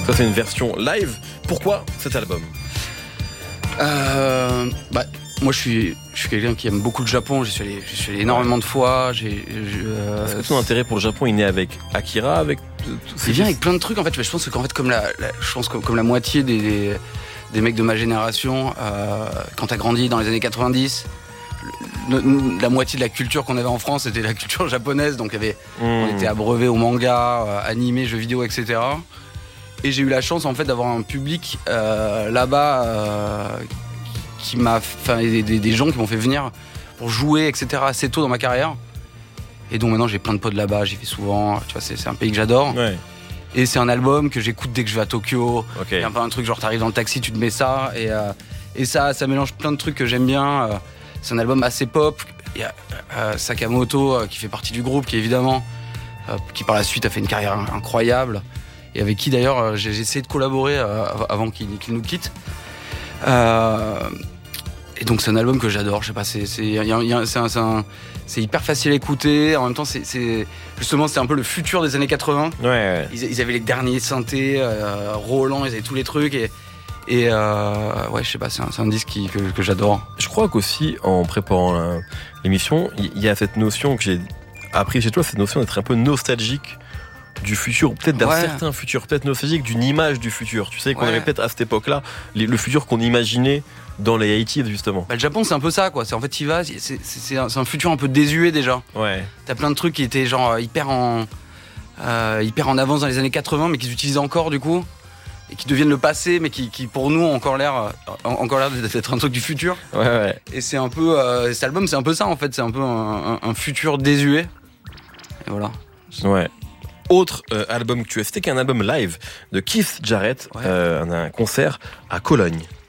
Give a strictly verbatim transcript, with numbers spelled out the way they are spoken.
Ça, c'est une version live. Pourquoi cet album ? euh, bah, Moi, je suis, je suis quelqu'un qui aime beaucoup le Japon. J'y suis allé, j'y suis allé énormément de fois. J'ai, euh, Est-ce que ton intérêt pour le Japon, il naît avec Akira, avec il vient avec plein de trucs en fait. Je pense qu'en fait, comme la, la je pense que comme la moitié des, des, des mecs de ma génération, euh, quand t'as grandi dans les années quatre-vingt-dix, le, le, la moitié de la culture qu'on avait en France, c'était la culture japonaise. Donc, il y avait, mmh. on était abreuvé au manga, euh, animé, jeux vidéo, et cetera. Et j'ai eu la chance en fait d'avoir un public euh, là-bas. Euh, qui m'a, enfin, des, des, des gens qui m'ont fait venir pour jouer, et cetera assez tôt dans ma carrière. Et donc maintenant j'ai plein de potes là-bas, j'y vais souvent. Tu vois, c'est, c'est un pays que j'adore. Ouais. Et c'est un album que j'écoute dès que je vais à Tokyo. Okay. Il y a un peu un truc genre t'arrives dans le taxi, tu te mets ça et euh, et ça, ça mélange plein de trucs que j'aime bien. Euh, c'est un album assez pop. Il y a euh, Sakamoto euh, qui fait partie du groupe, qui évidemment, euh, qui par la suite a fait une carrière incroyable et avec qui d'ailleurs euh, j'ai, j'ai essayé de collaborer euh, avant qu'il, qu'il nous quitte. Euh, Et donc c'est un album que j'adore, je sais pas, c'est c'est y a, y a, c'est, un, c'est, un, c'est hyper facile à écouter. En même temps, c'est, c'est justement c'est un peu le futur des années quatre-vingts. Ouais. ouais. Ils, ils avaient les derniers synthés, euh, Roland, ils avaient tous les trucs et et euh, ouais, je sais pas, c'est un, c'est un disque qui, que que j'adore. Je crois qu'aussi en préparant la, l'émission, il y a cette notion que j'ai appris chez toi, cette notion d'être un peu nostalgique du futur, peut-être d'un ouais. certain futur, peut-être nostalgique d'une image du futur. Tu sais qu'on ouais. avait peut-être à cette époque-là les, le futur qu'on imaginait dans les eighties justement. Bah, le Japon c'est un peu ça quoi. C'est en fait t'y vas, c'est, c'est, c'est, un, c'est un futur un peu désuet déjà. Ouais. T'as plein de trucs qui étaient genre hyper en euh, hyper en avance dans les années quatre-vingts, mais qu'ils utilisent encore du coup et qui deviennent le passé, mais qui, qui pour nous ont encore l'air encore l'air d'être un truc du futur. Ouais ouais. Et c'est un peu euh, cet album c'est un peu ça en fait, c'est un peu un, un, un futur désuet. Et voilà. Ouais. Autre euh, album que tu as, c'était qu'un album live de Keith Jarrett, ouais. euh, un, un concert à Cologne.